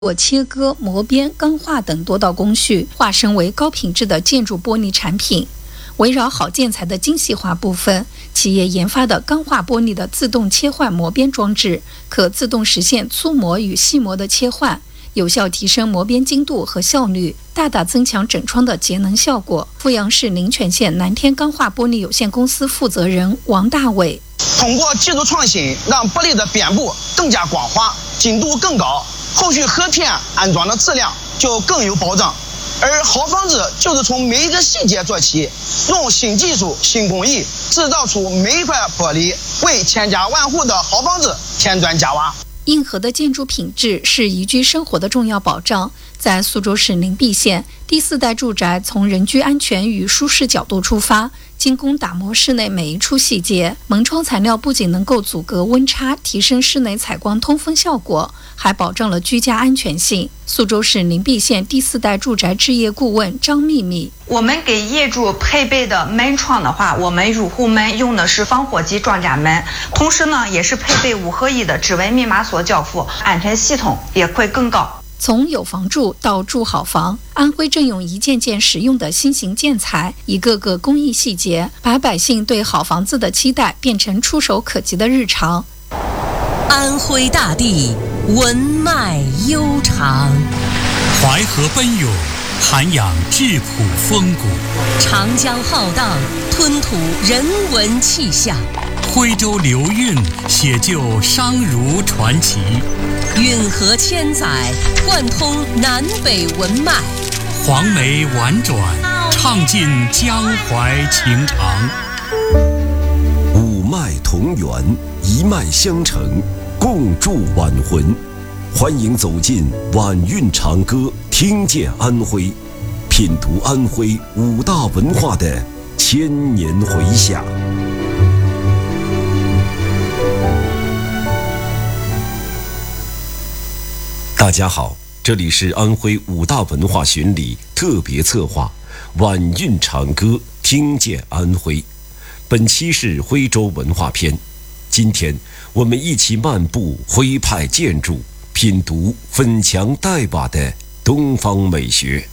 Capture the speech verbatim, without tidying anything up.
过切割、磨边、钢化等多道工序，化身为高品质的建筑玻璃产品。围绕好建材的精细化部分，企业研发的钢化玻璃的自动切换磨边装置，可自动实现粗磨与细磨的切换，有效提升磨边精度和效率，大大增强整窗的节能效果。阜阳市灵泉县南天钢化玻璃有限公司负责人王大伟： 通过技术创新，让玻璃的边部更加光滑，精度更高，后续合片安装的质量就更有保障。而好房子就是从每一个细节做起，用新技术、新工艺制造出每一块玻璃，为千家万户的好房子添砖加瓦。 硬核的建筑品质是宜居生活的重要保障。在苏州市灵璧县，第四代住宅从人居安全与舒适角度出发，精工打磨室内每一处细节。门窗材料不仅能够阻隔温差，提升室内采光通风效果，还保证了居家安全性。苏州市灵璧县第四代住宅置业顾问张秘密： 我们给业主配备的门窗的话，我们入户门用的是防火级装甲门，同时呢也是配备五合一的指纹密码锁交付，安全系统也会更高。 从有房住到住好房，安徽正用一件件实用的新型建材，一个个工艺细节，把百姓对好房子的期待变成触手可及的日常。 安徽大地文脉悠长， 淮河奔涌，涵养质朴风骨； 长江浩荡，吞吐人文气象； 徽州流韵，写就商儒传奇； 运河千载，贯通南北文脉； 黄梅婉转，唱尽江淮情长。 五脉同源，一脉相承，共筑晚魂。欢迎走进晚韵长歌，听见安徽，品读安徽五大文化的千年回响。大家好，这里是安徽五大文化巡礼特别策划晚韵长歌，听见安徽。本期是徽州文化篇，今天我们一起漫步徽派建筑，品读粉墙黛瓦的东方美学。